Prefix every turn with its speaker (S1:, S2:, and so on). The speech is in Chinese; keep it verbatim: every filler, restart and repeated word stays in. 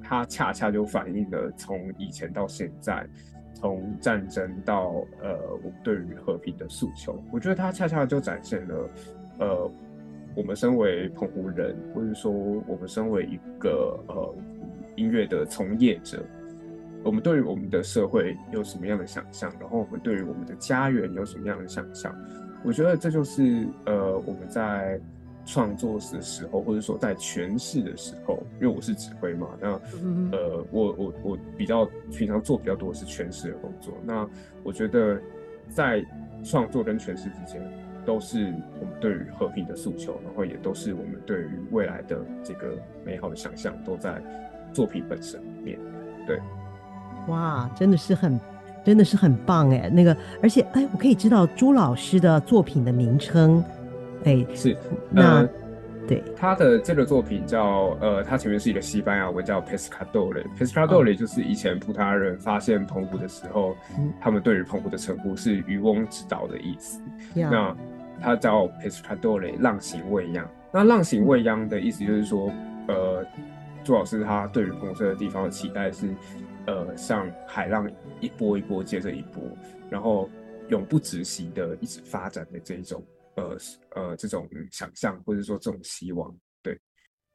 S1: 它恰恰就反映了从以前到现在，从战争到呃我们对于和平的诉求。我觉得它恰恰就展现了呃我们身为澎湖人，或者说我们身为一个呃音乐的从业者，我们对于我们的社会有什么样的想象，然后我们对于我们的家园有什么样的想象。我觉得这就是呃我们在创作的时候，或者说在诠释的时候，因为我是指挥嘛，那
S2: 嗯
S1: 呃我我我比较平常做比较多的是诠释的工作。那我觉得在创作跟诠释之间，都是我们对于和平的诉求，然后也都是我们对于未来的这个美好的想象，都在作品本身里面。对，
S2: 哇，真的是很，真的是很棒哎。那个，而且哎，我可以知道朱老师的作品的名称，哎，
S1: 是，
S2: 那
S1: 呃，
S2: 对，
S1: 他的这个作品叫呃，他前面是一个西班牙文叫 Pescadore。
S2: 哦，
S1: Pescadore 就是以前葡萄牙人发现澎湖的时候，
S2: 嗯
S1: 他们对于澎湖的称呼是渔翁之岛的意思。
S2: 呀，
S1: 那它叫 Pescadore 浪形未央。那浪形
S2: 嗯
S1: 未央的意思就是说，呃，朱老师他对于澎湖这个地方的期待是，呃，像海浪一波一波接着一波，然后永不止息的一直发展的这一种。呃呃这种想象或者说这种希望。